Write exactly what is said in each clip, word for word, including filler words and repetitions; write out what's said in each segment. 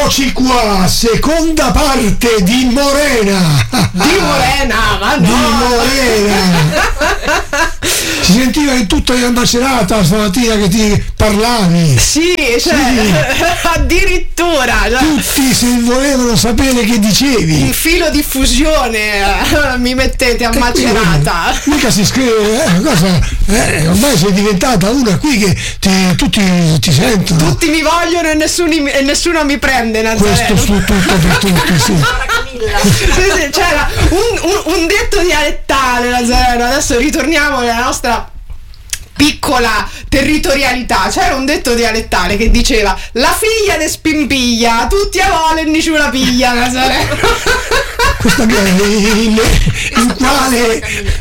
Eccoci qua, seconda parte di Morena. Di Morena, ma no. Di Morena. Si sentiva in tutta la serata stamattina che ti parlavi. Sì, cioè, sì. Addirittura. Cioè, tutti se volevano sapere che dicevi. In filo diffusione eh, mi mettete a Macerata. Mica si scrive, eh, cosa, eh, ormai sei diventata una qui che ti, tutti ti sentono. Tutti mi vogliono e nessuno, e nessuno mi prende, Nazareno. Questo su tutto per tutti, sì. Sì, sì, c'era un, un, un detto dialettale, Nazareno. Adesso ritorniamo nella nostra piccola territorialità. C'era un detto dialettale che diceva: la figlia de spimpiglia, tutti a vole e nessuno la piglia, Nazareno. Questo è il, il quale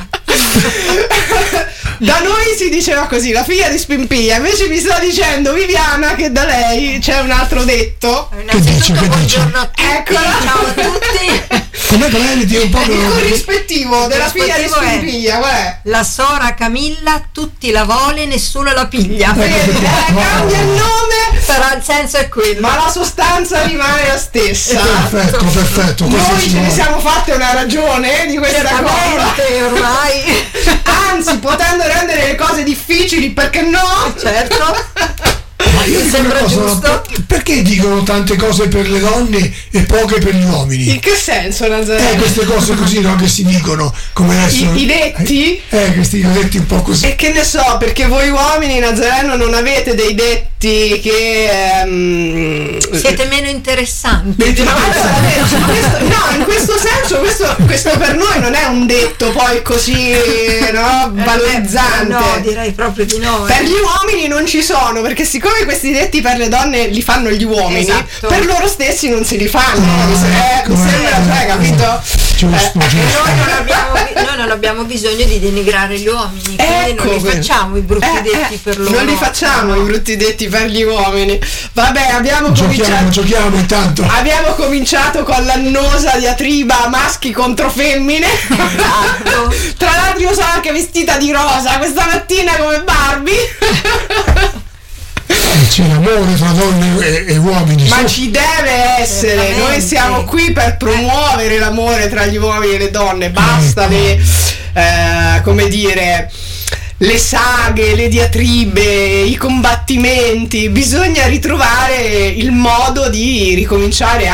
da noi si diceva così, la figlia di Spimpiglia. Invece mi sta dicendo Viviana che da lei c'è un altro detto. Che dice, che dice? Eccola. Ciao a tutti. Com'è che lei ti un po' il corrispettivo della figlia di Spimpiglia, qual è? La sora Camilla, tutti la vole, nessuno la piglia. Vedi, eh, cambia il nome, però il senso è quello, ma la sostanza rimane la stessa. Perfetto, perfetto. Noi ce ne siamo fatte una ragione di questa cosa ormai. Anzi, potendo rendere le cose difficili, perché no? Certo. Ma io mi sembra cosa, giusto. Perché dicono tante cose per le donne e poche per gli uomini? In che senso, Nazareno? Eh, queste cose così, no, che si dicono come adesso. I, i detti? Eh, eh, questi detti un po' così. E che ne so, perché voi uomini, Nazareno, non avete dei detti che um, siete meno interessanti. No, questo, no, in questo senso questo, questo per noi non è un detto poi così, no, valorizzante. No, direi proprio di no. Per gli uomini non ci sono, perché siccome questi detti per le donne li fanno gli uomini, esatto, per loro stessi non se li fanno. Ah, mi, se- ecco, mi sembra, cioè, capito? Giusto, Eh, giusto. Noi non, abbiamo, noi non abbiamo bisogno di denigrare gli uomini, quindi Ecco, non li facciamo i brutti eh, detti eh, per loro. Non li facciamo no. i brutti detti per gli uomini. Vabbè, abbiamo Giochiamo, cominciato. giochiamo intanto. Abbiamo cominciato con l'annosa diatriba maschi contro femmine. Esatto. Tra l'altro io sono anche vestita di rosa questa mattina come Barbie. C'è l'amore tra donne e, e uomini. Ma so. ci deve essere. Certamente. Noi siamo qui per promuovere l'amore tra gli uomini e le donne. Basta le eh, come dire, le saghe, le diatribe, i combattimenti. Bisogna ritrovare il modo di ricominciare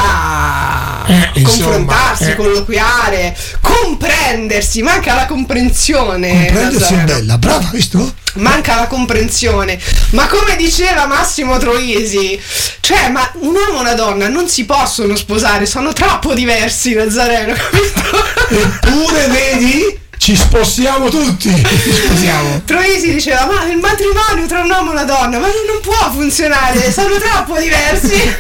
a eh, confrontarsi, insomma, eh. colloquiare, comprendersi. Manca la comprensione. Comprendersi è Nazareno. bella, brava, visto? Manca la comprensione. Ma come diceva Massimo Troisi, cioè, ma un uomo e una donna non si possono sposare, sono troppo diversi, Nazareno, capito? Eppure vedi, ci sposiamo tutti. Ci sposiamo. Troisi diceva: ma il matrimonio tra un uomo e una donna, ma non può funzionare, sono troppo diversi.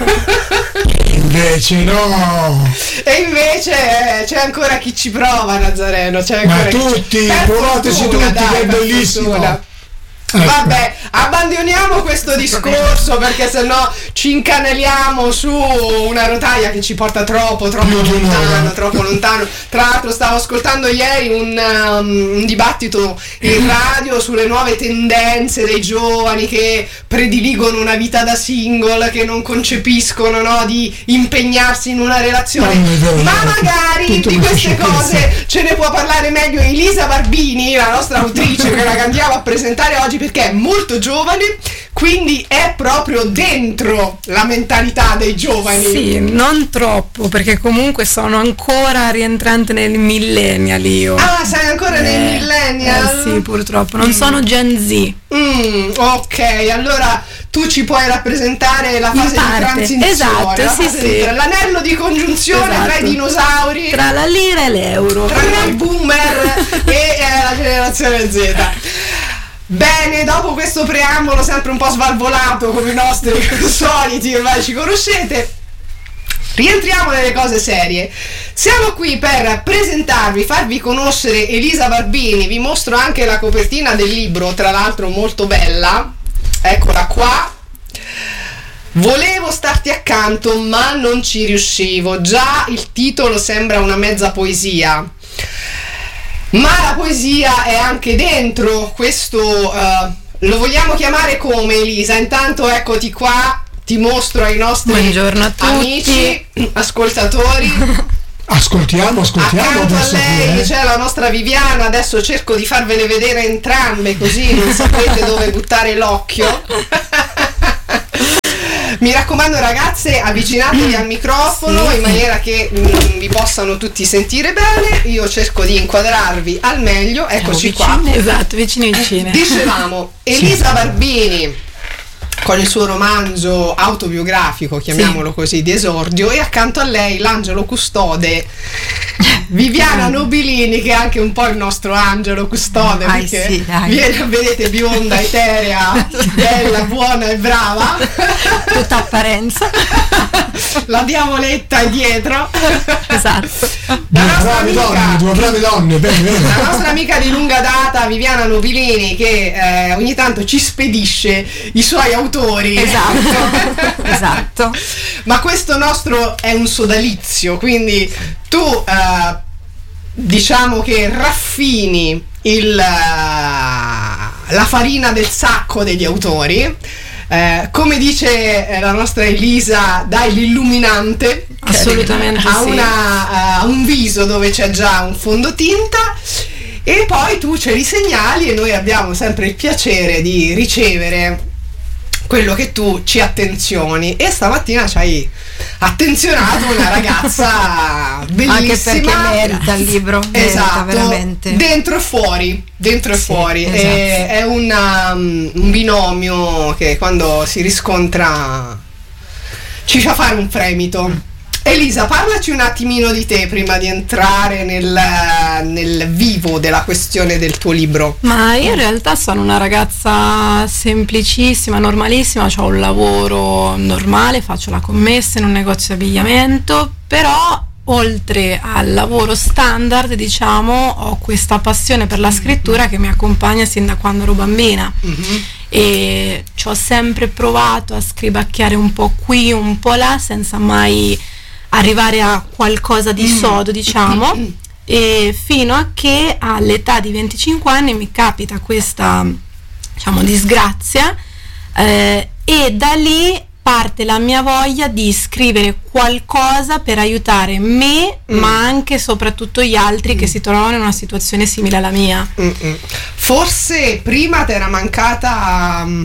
Invece no. E invece eh, c'è ancora chi ci prova, Nazareno. C'è Ma ancora chi ci... tutti, Per provateci fortuna, tutti, dai, che è per bellissimo. fortuna. Ecco. Vabbè, abbandoniamo questo discorso perché sennò ci incanaliamo su una rotaia che ci porta troppo, troppo lontano, troppo lontano. Tra l'altro stavo ascoltando ieri un, um, un dibattito in radio sulle nuove tendenze dei giovani che prediligono una vita da single, che non concepiscono, no, di impegnarsi in una relazione. No, Ma magari di queste cose ce ne può parlare meglio Elisa Barbini, la nostra autrice che la andiamo a presentare oggi, perché è molto giovane, quindi è proprio dentro la mentalità dei giovani. Sì, non troppo, perché comunque sono ancora rientrante nel millennial io. Ah, sei ancora eh, nei millennial? Eh sì, purtroppo, non mm. sono Gen Z. Mm, ok, allora tu ci puoi rappresentare la fase di transizione. Esatto, la sì, fase sì. Di, l'anello di congiunzione esatto. tra i dinosauri, tra la lira e l'euro, tra i boomer e eh, la generazione Z. Bene, dopo questo preambolo sempre un po' svalvolato come i nostri soliti, ormai ci conoscete, rientriamo nelle cose serie. Siamo qui per presentarvi, farvi conoscere Elisa Barbini. Vi mostro anche la copertina del libro, tra l'altro molto bella, eccola qua. Volevo starti accanto ma non ci riuscivo. Già il titolo sembra una mezza poesia, ma la poesia è anche dentro questo, uh, lo vogliamo chiamare come, Elisa? Intanto eccoti qua, ti ti mostro ai nostri Buongiorno a tutti. amici, ascoltatori. Ascoltiamo, ascoltiamo. Accanto a adesso lei qui, eh. c'è la nostra Viviana, adesso cerco di farvele vedere entrambe così non sapete dove buttare l'occhio. Mi raccomando ragazze, avvicinatevi al microfono Sì. in maniera che mh, vi possano tutti sentire bene. Io cerco di inquadrarvi al meglio, eccoci qua. Vicine, esatto, vicini vicine. Dicevamo, Elisa Barbini con il suo romanzo autobiografico, chiamiamolo Sì. così, di esordio, e accanto a lei l'angelo custode Viviana Nobilini, che è anche un po' il nostro angelo custode, Dai, perché sì, dai. viene, vedete, bionda, eterea, bella, buona e brava. Tutta apparenza. La diavoletta è dietro. Esatto. La Due nostra brave amica- donne, due brave donne, bene, bene. La nostra amica di lunga data, Viviana Nobilini, che eh, ogni tanto ci spedisce i suoi autori. Esatto. Esatto. Ma questo nostro è un sodalizio, quindi tu eh, diciamo che raffini il, eh, la farina del sacco degli autori. Eh, come dice eh, la nostra Elisa, dai l'illuminante. Assolutamente Ha sì. una, ha un viso dove c'è già un fondotinta, e poi tu ce li segnali e noi abbiamo sempre il piacere di ricevere quello che tu ci attenzioni, e stamattina ci hai attenzionato una ragazza bellissima. Anche perché merita il libro. Merita Esatto, veramente. dentro e fuori, dentro e Sì, fuori. esatto. È, è una, um, un binomio che quando si riscontra ci fa fare un fremito. Elisa, parlaci un attimino di te prima di entrare nel, nel vivo della questione del tuo libro. Ma io in realtà sono una ragazza semplicissima, normalissima, ho un lavoro normale, faccio la commessa in un negozio di abbigliamento, però oltre al lavoro standard, diciamo, ho questa passione per la scrittura che mi accompagna sin da quando ero bambina. Mm-hmm. E ci ho sempre provato a scribacchiare un po' qui, un po' là, senza mai arrivare a qualcosa di sodo, diciamo, e fino a che all'età di venticinque anni mi capita questa, diciamo, disgrazia, eh, e da lì parte la mia voglia di scrivere qualcosa per aiutare me, Mm. ma anche e soprattutto gli altri che si trovano in una situazione simile alla mia. Mm-mm. Forse prima ti era mancata um,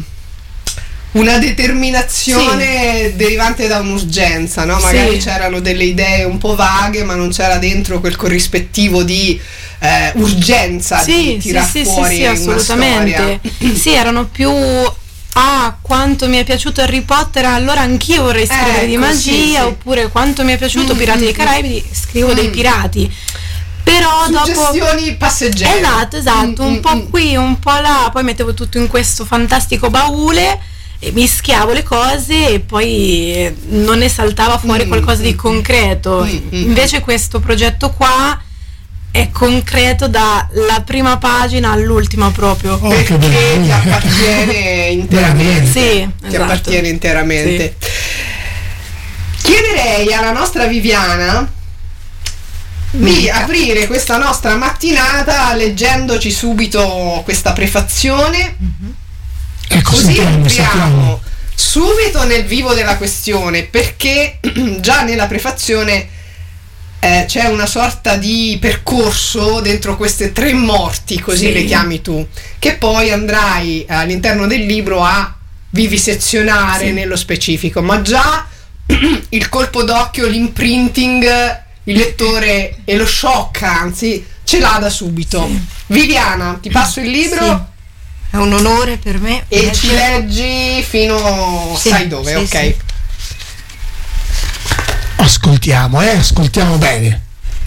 una determinazione derivante da un'urgenza, no? Magari Sì. c'erano delle idee un po' vaghe, ma non c'era dentro quel corrispettivo di eh, urgenza di Sì, sì, tirar sì, sì, fuori sì, una assolutamente. storia. Sì, erano più ah, quanto mi è piaciuto Harry Potter, allora anch'io vorrei scrivere di Ecco, magia, sì, sì. oppure quanto mi è piaciuto Mm, Pirati mm, dei Caraibi, scrivo dei mm. pirati. Però dopo Suggestioni passeggere. Esatto, esatto, Mm, un mm, po' mm. qui, un po' là, poi mettevo tutto in questo fantastico baule e mischiavo le cose e poi eh, non ne saltava fuori Mm, qualcosa di mm, concreto. mm, mm. Invece questo progetto qua è concreto dalla prima pagina all'ultima proprio. Oh, Perché che bello. ti appartiene interamente. Sì, Ti esatto. appartiene interamente. Chiederei alla nostra Viviana di aprire questa nostra mattinata leggendoci subito questa prefazione, Ecco, così sentiamo, sentiamo. entriamo subito nel vivo della questione, perché già nella prefazione eh, c'è una sorta di percorso dentro queste tre morti, così Sì. le chiami tu, che poi andrai all'interno del libro a vivisezionare Sì. nello specifico, ma già il colpo d'occhio, l'imprinting, il lettore e lo shock, anzi, ce l'ha da subito. Sì. Viviana, ti passo il libro. Sì. È un onore per me. E ci leggi fino Sì, sai dove, sì, ok? sì. Ascoltiamo, eh, ascoltiamo bene.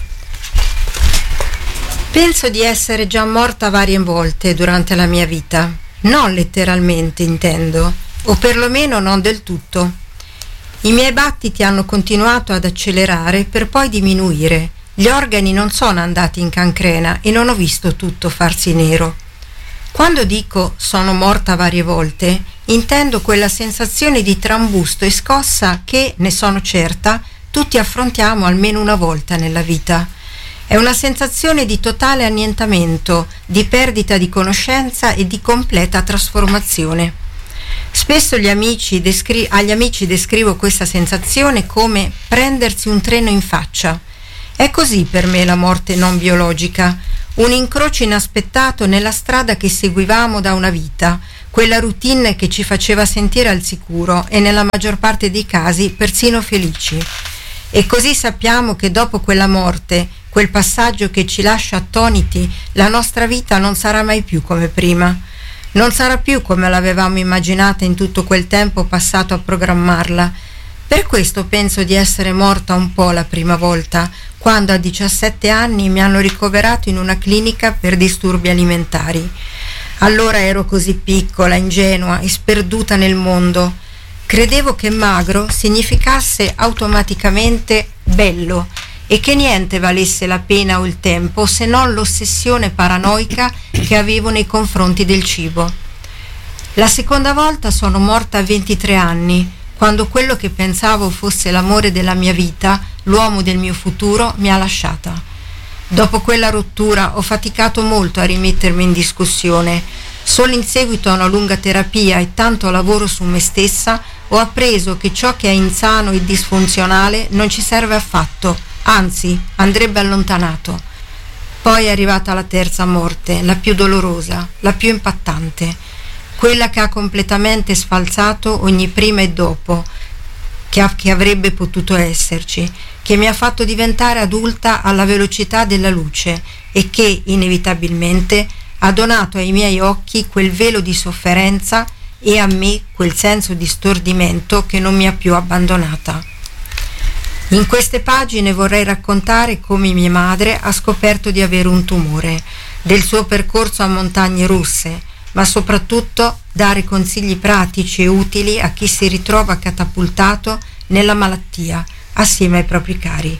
Penso di essere già morta varie volte durante la mia vita. Non letteralmente, intendo, o perlomeno non del tutto. I miei battiti hanno continuato ad accelerare per poi diminuire. Gli organi non sono andati in cancrena e non ho visto tutto farsi nero. Quando dico sono morta varie volte, intendo quella sensazione di trambusto e scossa che, ne sono certa, tutti affrontiamo almeno una volta nella vita. È una sensazione di totale annientamento, di perdita di conoscenza e di completa trasformazione. Spesso gli amici descri- agli amici descrivo questa sensazione come prendersi un treno in faccia. È così per me la morte non biologica, un incrocio inaspettato nella strada che seguivamo da una vita, quella routine che ci faceva sentire al sicuro e nella maggior parte dei casi persino felici. E così sappiamo che dopo quella morte, quel passaggio che ci lascia attoniti, la nostra vita non sarà mai più come prima. Non sarà più come l'avevamo immaginata in tutto quel tempo passato a programmarla. Per questo penso di essere morta un po' la prima volta, quando a diciassette anni mi hanno ricoverato in una clinica per disturbi alimentari. Allora ero così piccola, ingenua e sperduta nel mondo. Credevo che magro significasse automaticamente bello e che niente valesse la pena o il tempo se non l'ossessione paranoica che avevo nei confronti del cibo. La seconda volta sono morta a ventitré anni, quando quello che pensavo fosse l'amore della mia vita, l'uomo del mio futuro, mi ha lasciata. Dopo quella rottura ho faticato molto a rimettermi in discussione. Solo in seguito a una lunga terapia e tanto lavoro su me stessa ho appreso che ciò che è insano e disfunzionale non ci serve affatto, anzi andrebbe allontanato. Poi è arrivata la terza morte, la più dolorosa, la più impattante, quella che ha completamente sfalsato ogni prima e dopo che, ha, che avrebbe potuto esserci, che mi ha fatto diventare adulta alla velocità della luce e che, inevitabilmente, ha donato ai miei occhi quel velo di sofferenza e a me quel senso di stordimento che non mi ha più abbandonata. In queste pagine vorrei raccontare come mia madre ha scoperto di avere un tumore, del suo percorso a montagne russe, ma soprattutto dare consigli pratici e utili a chi si ritrova catapultato nella malattia assieme ai propri cari.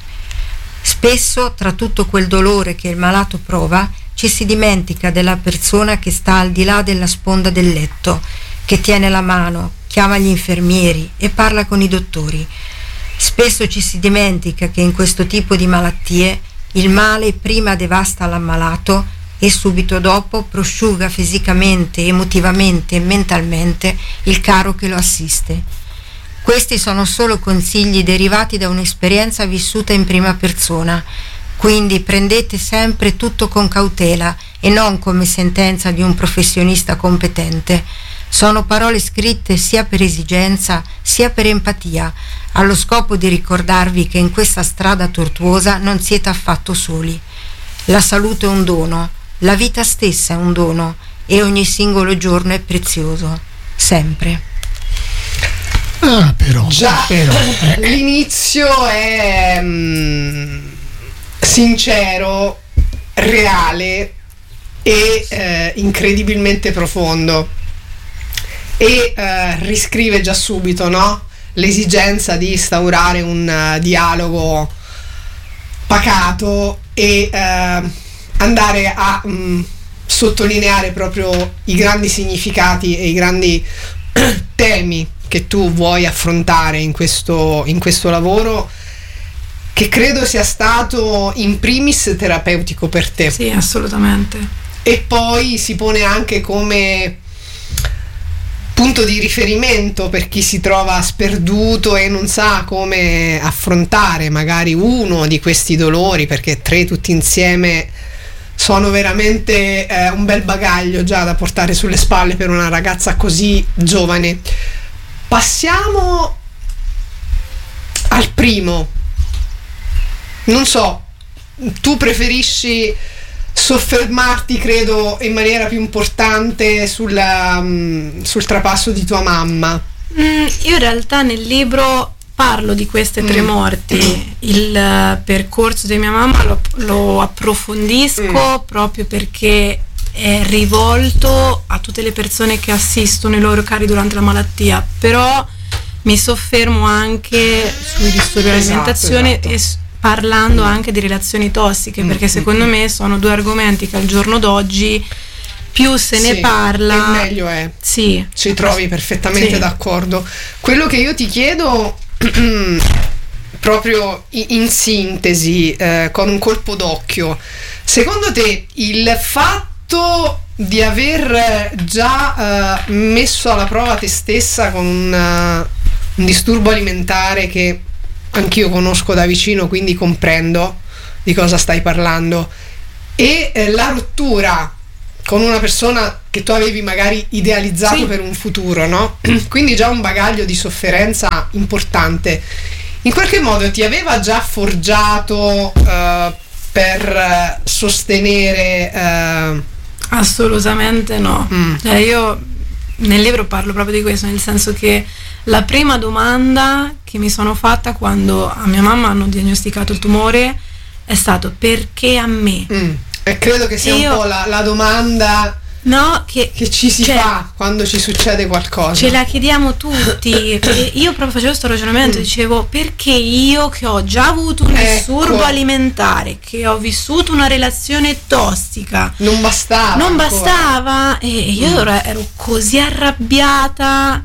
Spesso, tra tutto quel dolore che il malato prova, ci si dimentica della persona che sta al di là della sponda del letto, che tiene la mano, chiama gli infermieri e parla con i dottori. Spesso ci si dimentica che in questo tipo di malattie il male prima devasta l'ammalato e subito dopo prosciuga fisicamente, emotivamente e mentalmente il caro che lo assiste. Questi sono solo consigli derivati da un'esperienza vissuta in prima persona, quindi prendete sempre tutto con cautela e non come sentenza di un professionista competente. Sono parole scritte sia per esigenza sia per empatia, allo scopo di ricordarvi che in questa strada tortuosa non siete affatto soli. La salute è un dono, la vita stessa è un dono e ogni singolo giorno è prezioso, sempre. Ah, però, già però eh. l'inizio è mm, sincero, reale e eh, incredibilmente profondo e eh, riscrive già subito, no? L'esigenza di instaurare un uh, dialogo pacato e uh, andare a um, sottolineare proprio i grandi significati e i grandi temi che tu vuoi affrontare in questo, in questo lavoro, che credo sia stato in primis terapeutico per te. Sì, assolutamente. E poi si pone anche come punto di riferimento per chi si trova sperduto e non sa come affrontare magari uno di questi dolori, perché tre tutti insieme sono veramente eh, un bel bagaglio già da portare sulle spalle per una ragazza così giovane. Passiamo al primo. Non so, tu preferisci soffermarti, credo, in maniera più importante sulla, um, sul trapasso di tua mamma? Mm, io in realtà nel libro parlo di queste tre mm. morti. Il uh, percorso di mia mamma lo, lo approfondisco mm. proprio perché è rivolto a tutte le persone che assistono i loro cari durante la malattia, però mi soffermo anche sui disturbi di esatto, alimentazione esatto. e s- parlando anche di relazioni tossiche, perché secondo me sono due argomenti che al giorno d'oggi più se ne sì, parla e meglio è. Sì. Ci trovi perfettamente sì. d'accordo. Quello che io ti chiedo proprio in sintesi, eh, con un colpo d'occhio, secondo te il fatto fatto di aver già uh, messo alla prova te stessa con un, uh, un disturbo alimentare che anch'io conosco da vicino, quindi comprendo di cosa stai parlando, e eh, la rottura con una persona che tu avevi magari idealizzato sì. per un futuro, no? Quindi già un bagaglio di sofferenza importante. In qualche modo ti aveva già forgiato uh, per uh, sostenere uh... Assolutamente no. Mm. Cioè io nel libro parlo proprio di questo, nel senso che la prima domanda che mi sono fatta quando a mia mamma hanno diagnosticato il tumore è stato: perché a me? Mm. E credo che sia io, un po' la, la domanda no, che, che ci si cioè, fa quando ci succede qualcosa. Ce la chiediamo tutti. Io proprio facevo questo ragionamento, mm. dicevo: perché io che ho già avuto un ecco. disturbo alimentare, che ho vissuto una relazione tossica, non bastava non ancora. bastava e io mm. ero, ero così arrabbiata.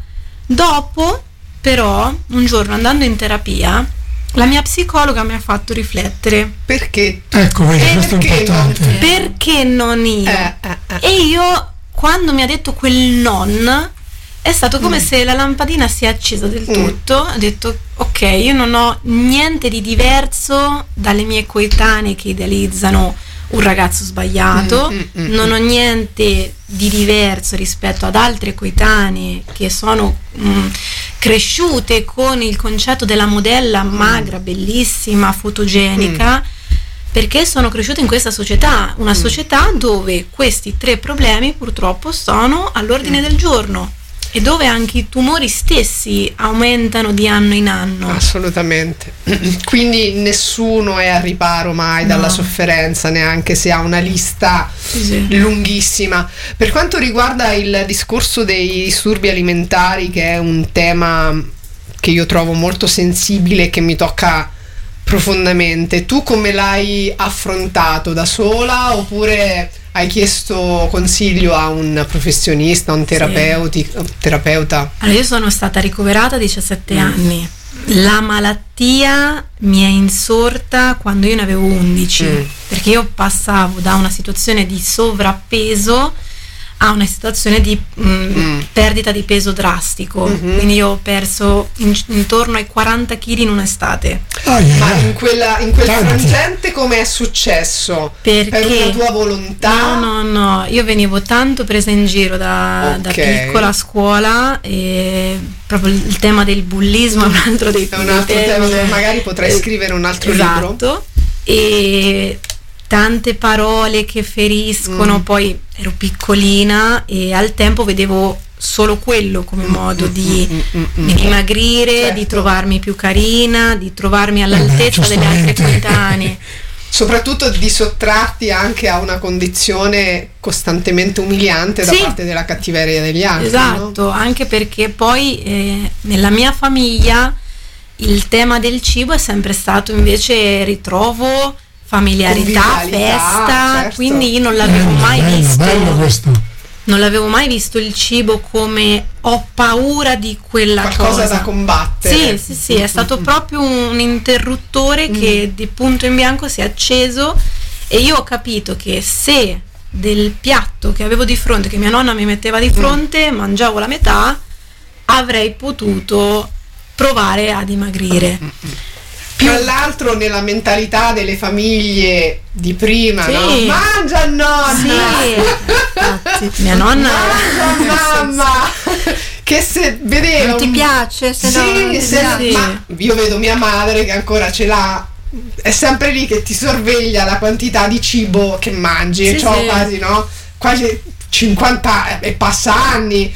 Dopo però un giorno, andando in terapia, la mia psicologa mi ha fatto riflettere. Perché? Ecco, vedi, questo è perché importante. Non, perché non io? Eh, eh, eh. E io, quando mi ha detto quel non, è stato come mm. se la lampadina si è accesa del tutto. Mm. Ho detto: ok, io non ho niente di diverso dalle mie coetanee che idealizzano un ragazzo sbagliato, mm, mm, mm, non ho niente di diverso rispetto ad altre coetanee che sono mm, cresciute con il concetto della modella magra, bellissima, fotogenica, mm. perché sono cresciute in questa società, una mm. società dove questi tre problemi purtroppo sono all'ordine mm. del giorno e dove anche i tumori stessi aumentano di anno in anno. Assolutamente. Quindi nessuno è al riparo mai no. dalla sofferenza, neanche se ha una lista sì, sì. lunghissima. Per quanto riguarda il discorso dei disturbi alimentari, che è un tema che io trovo molto sensibile e che mi tocca profondamente, tu come l'hai affrontato? Da sola oppure hai chiesto consiglio a un professionista, a un terapeuti, sì. terapeuta? Allora, io sono stata ricoverata a diciassette mm. anni. La malattia mi è insorta quando io ne avevo undici, mm. perché io passavo da una situazione di sovrappeso a una situazione di mh, mm. perdita di peso drastico, mm-hmm. quindi io ho perso in, intorno ai quaranta chili in un'estate. Oh, yeah. Ma in, quella, in quel Tanti. frangente come è successo? Perché? Per una tua volontà? No, no, no, io venivo tanto presa in giro da, okay. da piccola a scuola, e proprio il tema del bullismo è un altro dei è un altro temi. tema dove magari potrei eh, scrivere un altro esatto. libro. E tante parole che feriscono, mm. poi ero piccolina e al tempo vedevo solo quello come modo di, mm, mm, mm, di dimagrire, certo. di trovarmi più carina, di trovarmi all'altezza eh beh, delle altre coetanee. Soprattutto di sottrarti anche a una condizione costantemente umiliante da sì. parte della cattiveria degli altri. Esatto, no? Anche perché poi eh, nella mia famiglia il tema del cibo è sempre stato invece ritrovo, familiarità, festa, certo. quindi io non l'avevo bello, mai bello, visto bello questo. non l'avevo mai visto il cibo come ho paura di quella qualcosa cosa da combattere. Sì, sì, sì, è stato proprio un interruttore mm. che di punto in bianco si è acceso, e io ho capito che se del piatto che avevo di fronte, che mia nonna mi metteva di fronte, mm. mangiavo la metà, avrei potuto provare a dimagrire. Mm. Tra l'altro nella mentalità delle famiglie di prima, sì. no? Mangia nonna! Sì. Mia nonna mangia mamma! Che se vedeva non ti un... piace? Se sì, no, se sì. Ma io vedo mia madre che ancora ce l'ha, è sempre lì che ti sorveglia la quantità di cibo che mangi, sì, e c'ho sì. quasi, no? Quasi cinquanta e passa anni.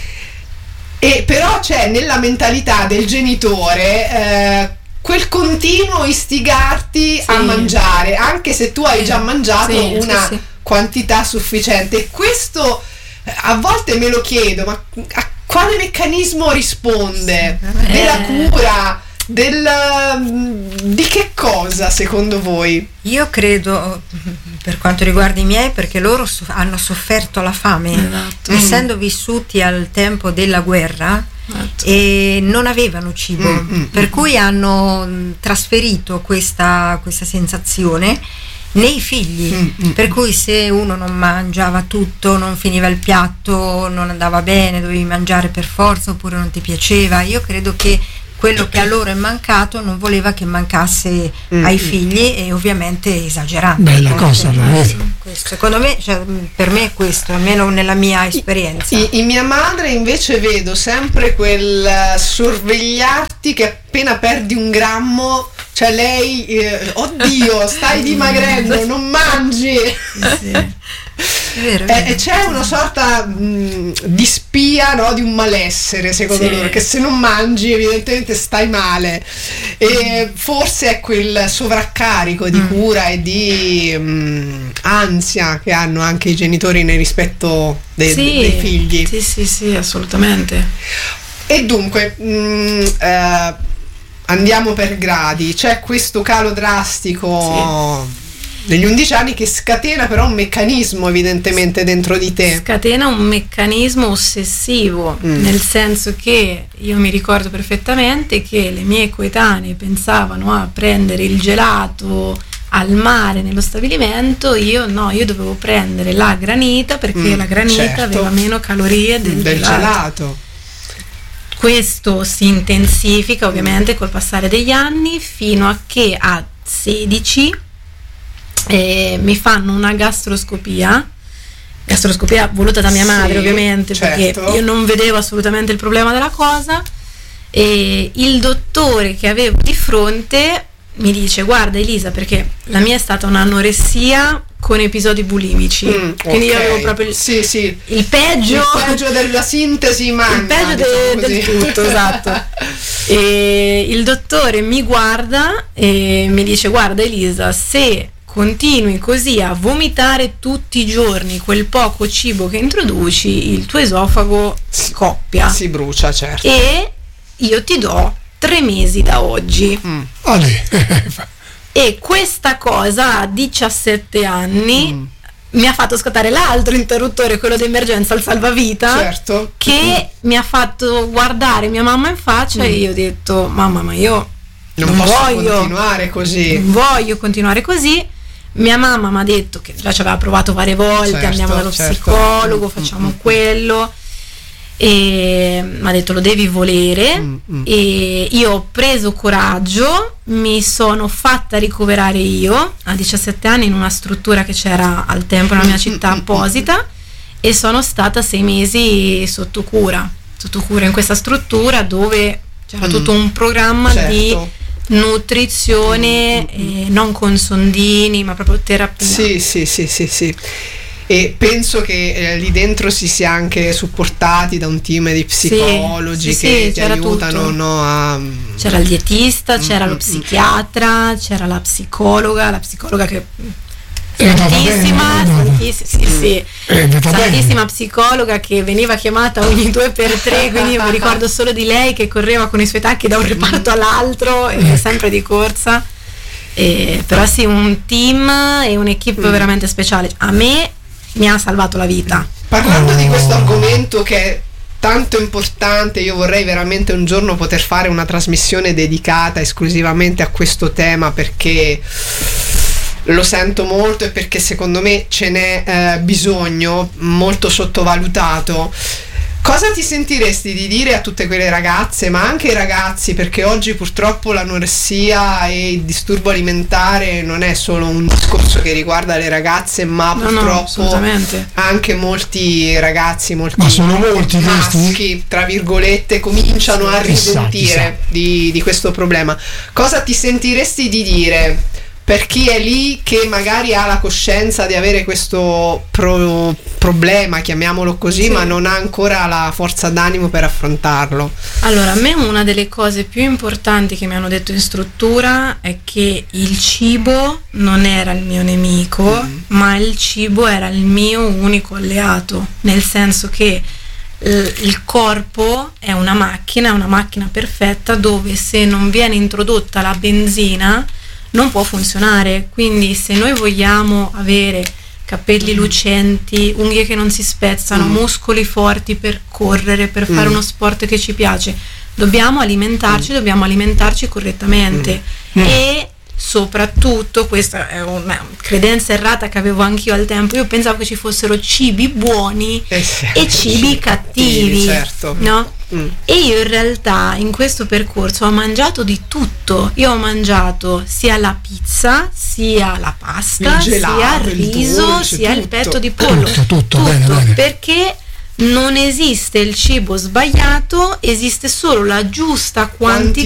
E però c'è nella mentalità del genitore eh, quel continuo istigarti sì. a mangiare, anche se tu hai già mangiato sì, una sì, sì. quantità sufficiente. Questo eh, a volte me lo chiedo, ma a quale meccanismo risponde? Sì. Della Eh. cura? Del, di che cosa secondo voi? Io credo, per quanto riguarda i miei, perché loro so- hanno sofferto la fame, Esatto. essendo mm. vissuti al tempo della guerra, Esatto. e non avevano cibo, Mm, mm, per mm. cui hanno mh, trasferito questa, questa sensazione, nei figli, Mm, mm. per cui se uno non mangiava tutto, non finiva il piatto, non andava bene, dovevi mangiare per forza oppure non ti piaceva. Io credo che quello che a loro è mancato non voleva che mancasse Mm, ai mm. figli, e ovviamente esagerando. Bella Forse, cosa, ma no? sì, questo, secondo me, cioè, per me è questo, almeno nella mia esperienza. I- in mia madre invece vedo sempre quel eh, sorvegliarti che appena perdi un grammo, cioè lei, eh, oddio, stai dimagrendo, non mangi. È vero, è Eh, vero. E c'è una sorta mh, di spia, no, di un malessere secondo Sì. loro, che se non mangi evidentemente stai male, e forse è quel sovraccarico di Mm. cura e di mh, ansia che hanno anche i genitori nel rispetto de- Sì, dei figli. Sì, sì, sì, assolutamente. E dunque mh, eh, andiamo per gradi. C'è questo calo drastico negli undici anni che scatena però un meccanismo evidentemente dentro di te. Scatena un meccanismo ossessivo, Mm. nel senso che io mi ricordo perfettamente che le mie coetanee pensavano a prendere il gelato al mare nello stabilimento, io no, io dovevo prendere la granita perché Mm, la granita certo. aveva meno calorie del, del gelato. gelato. Questo si intensifica ovviamente col passare degli anni, fino a che a sedici eh, mi fanno una gastroscopia, gastroscopia voluta da mia Sì, madre ovviamente, certo. perché io non vedevo assolutamente il problema della cosa, e il dottore che avevo di fronte mi dice: guarda Elisa, perché la mia è stata un'anoressia con episodi bulimici, Mm, quindi io ok. avevo proprio il, sì, sì. il peggio Il peggio della sintesi umana, il peggio de- diciamo del così. tutto, esatto. E il dottore mi guarda e mi dice: guarda Elisa, se continui così a vomitare tutti i giorni quel poco cibo che introduci, il tuo esofago scoppia Si brucia, certo. e io ti do tre mesi da oggi. Mm. Ale. E questa cosa a diciassette anni Mm. mi ha fatto scattare l'altro interruttore, quello d'emergenza, il salvavita, Certo. che mi ha fatto guardare mia mamma in faccia e io ho detto: mamma, ma io Non, non posso voglio continuare così. non voglio continuare così. Mia mamma mi ha detto che già ci aveva provato varie volte, Certo, andiamo dallo certo. psicologo, Mm, facciamo mm, mm. quello, e mi ha detto: lo devi volere. Mm, mm. E io ho preso coraggio, mi sono fatta ricoverare io a diciassette anni in una struttura che c'era al tempo nella mia città apposita, e sono stata sei mesi sotto cura sotto cura in questa struttura dove c'era Mm. tutto un programma Certo. di nutrizione, eh, non con sondini ma proprio terapia. Sì, sì, sì, sì, sì. E penso che eh, lì dentro si sia anche supportati da un team di psicologi sì, che sì, ti c'era aiutano, tutto. no, a... C'era il dietista, c'era Mm, lo mm, psichiatra, c'era la psicologa, la psicologa che È andata santissima, bene, santiss- sì, sì, È andata santissima psicologa che veniva chiamata ogni due per tre, quindi io mi ricordo solo di lei che correva con i suoi tacchi da un reparto all'altro, e sempre di corsa. E, però sì, un team e un'equipe Mm. veramente speciale. A me mi ha salvato la vita. Parlando di Oh. questo argomento che è tanto importante, io vorrei veramente un giorno poter fare una trasmissione dedicata esclusivamente a questo tema, perché lo sento molto e perché secondo me ce n'è eh, bisogno, molto sottovalutato. Cosa ti sentiresti di dire a tutte quelle ragazze, ma anche ai ragazzi, perché oggi purtroppo l'anoressia e il disturbo alimentare non è solo un discorso che riguarda le ragazze, ma No, no, purtroppo assolutamente. anche molti ragazzi, molti Ma sono molti questi? maschi, tra virgolette, cominciano a Chissà, risentire di, di questo problema. Cosa ti sentiresti di dire per chi è lì che magari ha la coscienza di avere questo pro- problema, chiamiamolo così, Sì. ma non ha ancora la forza d'animo per affrontarlo? Allora, a me una delle cose più importanti che mi hanno detto in struttura è che il cibo non era il mio nemico, Mm. ma il cibo era il mio unico alleato, nel senso che eh, il corpo è una macchina, è una macchina perfetta dove se non viene introdotta la benzina non può funzionare. Quindi se noi vogliamo avere capelli lucenti, unghie che non si spezzano, Mm. muscoli forti per correre, per fare Mm. uno sport che ci piace, dobbiamo alimentarci, dobbiamo alimentarci correttamente. Mm. E soprattutto, questa è una credenza errata che avevo anch'io al tempo, io pensavo che ci fossero cibi buoni eh sì, e cibi cattivi, certo. no? Mm. E io in realtà in questo percorso ho mangiato di tutto. Io ho mangiato sia la pizza, sia la pasta, il gelato, sia il riso, il dolce, sia tutto. il petto di pollo. Tutto, tutto, bene, bene. Perché non esiste il cibo sbagliato, esiste solo la giusta quantità,